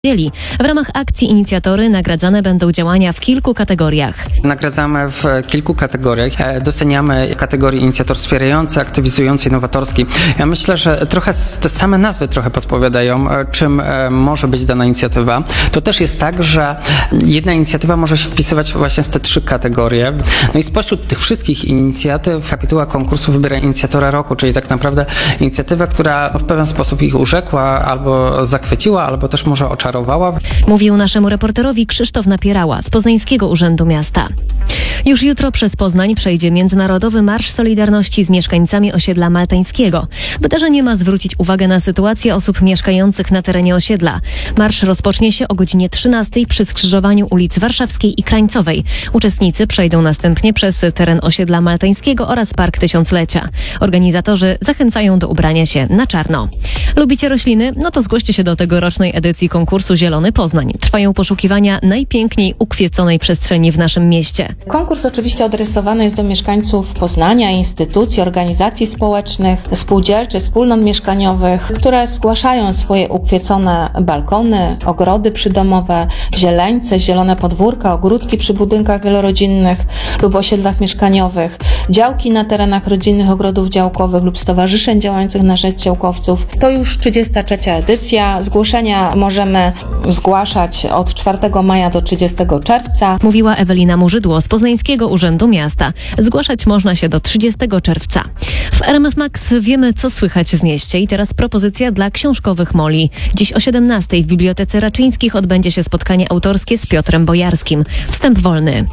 W ramach akcji inicjatory nagradzane będą działania w kilku kategoriach. Nagradzamy w kilku kategoriach. Doceniamy kategorie inicjator wspierający, aktywizujący, innowatorski. Ja myślę, że trochę te same nazwy trochę podpowiadają, czym może być dana inicjatywa. To też jest tak, że jedna inicjatywa może się wpisywać właśnie w te trzy kategorie. No i spośród tych wszystkich inicjatyw kapituła konkursu wybiera inicjatora roku, czyli tak naprawdę inicjatywę, która w pewien sposób ich urzekła, albo zachwyciła, albo też może oczarowała. Mówił naszemu reporterowi Krzysztof Napierała z Poznańskiego Urzędu Miasta. Już jutro przez Poznań przejdzie Międzynarodowy Marsz Solidarności z mieszkańcami osiedla maltańskiego. Wydarzenie ma zwrócić uwagę na sytuację osób mieszkających na terenie osiedla. Marsz rozpocznie się o godzinie 13 przy skrzyżowaniu ulic Warszawskiej i Krańcowej. Uczestnicy przejdą następnie przez teren osiedla maltańskiego oraz Park Tysiąclecia. Organizatorzy zachęcają do ubrania się na czarno. Lubicie rośliny? No to zgłoście się do tegorocznej edycji konkursu Zielony Poznań. Trwają poszukiwania najpiękniej ukwieconej przestrzeni w naszym mieście. Konkurs oczywiście adresowany jest do mieszkańców Poznania, instytucji, organizacji społecznych, spółdzielczych, wspólnot mieszkaniowych, które zgłaszają swoje ukwiecone balkony, ogrody przydomowe, zieleńce, zielone podwórka, ogródki przy budynkach wielorodzinnych lub osiedlach mieszkaniowych, działki na terenach rodzinnych ogrodów działkowych lub stowarzyszeń działających na rzecz działkowców. To już 33. edycja. Zgłoszenia możemy zgłaszać od 4 maja do 30 czerwca. Mówiła Ewelina Murzydło z Poznańskiego Urzędu Miasta. Zgłaszać można się do 30 czerwca. W RMF Max wiemy, co słychać w mieście i teraz propozycja dla książkowych moli. Dziś o 17 w Bibliotece Raczyńskich odbędzie się spotkanie autorskie z Piotrem Bojarskim. Wstęp wolny.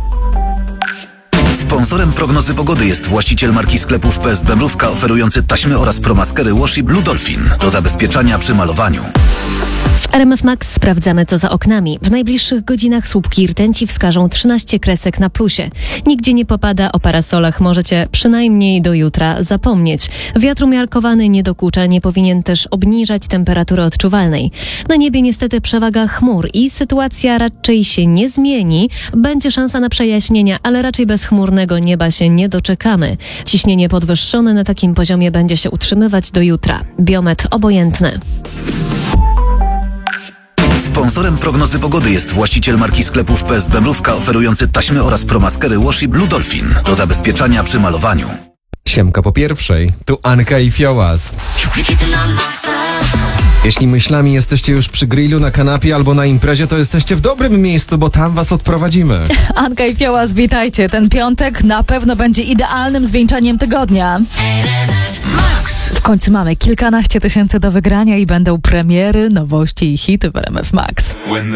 Sponsorem prognozy pogody jest właściciel marki sklepów PSB Mrówka oferujący taśmy oraz promaskery Washi Blue Dolphin do zabezpieczania przy malowaniu. W RMF Max sprawdzamy, co za oknami. W najbliższych godzinach słupki rtęci wskażą 13 kresek na plusie. Nigdzie nie popada, o parasolach możecie przynajmniej do jutra zapomnieć. Wiatr umiarkowany nie dokucza, nie powinien też obniżać temperatury odczuwalnej. Na niebie niestety przewaga chmur i sytuacja raczej się nie zmieni. Będzie szansa na przejaśnienia, ale raczej bezchmurnego nieba się nie doczekamy. Ciśnienie podwyższone na takim poziomie będzie się utrzymywać do jutra. Biometr obojętny. Sponsorem prognozy pogody jest właściciel marki sklepów PSB Mrówka oferujący taśmy oraz promaskery Washi Blue Dolphin do zabezpieczania przy malowaniu. Siemka po pierwszej, tu Anka i Fiołaz. Jeśli myślami jesteście już przy grillu, na kanapie albo na imprezie, to jesteście w dobrym miejscu, bo tam was odprowadzimy. Anka i Fiołaz, witajcie. Ten piątek na pewno będzie idealnym zwieńczeniem tygodnia. W końcu mamy kilkanaście tysięcy do wygrania i będą premiery, nowości i hity w RMF Max.